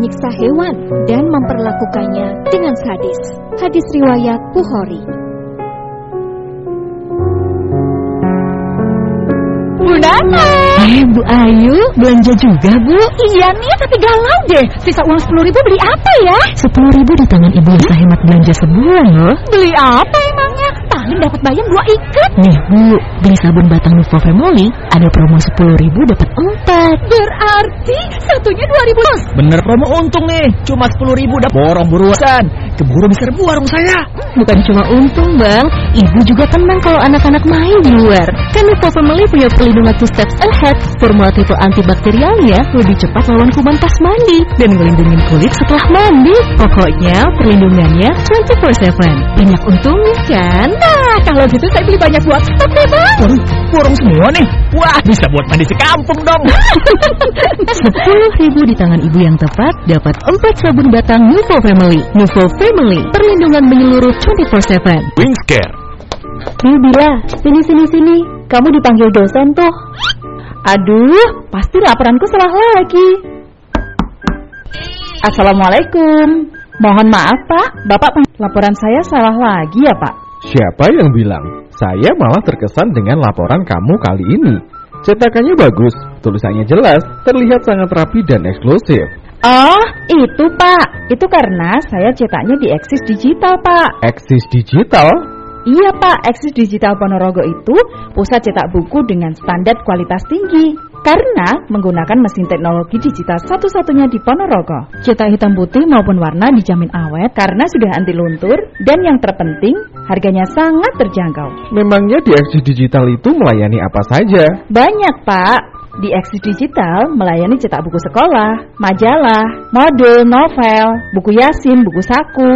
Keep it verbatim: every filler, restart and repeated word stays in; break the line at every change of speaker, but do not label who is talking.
menyiksa hewan dan memperlakukannya dengan sadis. Hadis riwayat Bukhari.
Bu Nana.
Eh, Bu Ayu, belanja juga, Bu?
Iya nih, tapi galau deh. Sisa uang sepuluh ribu beli apa ya?
Sepuluh ribu di tangan Ibu bisa hemat belanja sebulan loh.
Beli apa emangnya? Paling dapat bayam dua ikat.
Nih, Bu, beli sabun batang Nuvo Family, ada promo sepuluh ribu dapat empat.
Berarti satunya dua ribu.
Bener promo untung nih. Cuma sepuluh ribu dapat borong buruan. Keburu diserbu warung saya.
Bukan cuma untung, Bang. Ibu juga tenang kalau anak-anak main di luar. Kan Nuvo Family punya perlindungan two steps ahead. Formula triple antibakterialnya lebih cepat lawan kuman pas mandi dan melindungi kulit setelah mandi. Pokoknya perlindungannya dua puluh empat tujuh. Banyak untungnya kan?
Nah, kalau gitu saya beli banyak buat stok deh, Bang.
Waduh, borong semua nih. Wah, bisa buat mandi sekampung dong.
Sepuluh ribu di tangan ibu yang tepat dapat empat sabun batang Nuvo Family. Nuvo Family, perlindungan menyeluruh dua puluh empat tujuh.
Wingscare.
Nih Bila, sini sini sini. Kamu dipanggil dosen tuh.
Aduh, pasti laporanku salah lagi. Assalamualaikum. Mohon maaf, Pak. Bapak, laporan saya salah lagi ya, Pak?
Siapa yang bilang? Saya malah terkesan dengan laporan kamu kali ini. Cetakannya bagus, tulisannya jelas, terlihat sangat rapi dan eksklusif.
Oh, itu Pak. Itu karena saya cetaknya di Eksis Digital, Pak.
Eksis Digital?
Iya Pak, Eksis Digital Ponorogo itu pusat cetak buku dengan standar kualitas tinggi. Karena menggunakan mesin teknologi digital satu-satunya di Ponorogo. Cetak hitam putih maupun warna dijamin awet karena sudah anti luntur. Dan yang terpenting, harganya sangat terjangkau.
Memangnya di Eksis Digital itu melayani apa saja?
Banyak Pak. Di Eksis Digital melayani cetak buku sekolah, majalah, modul, novel, buku yasin, buku saku,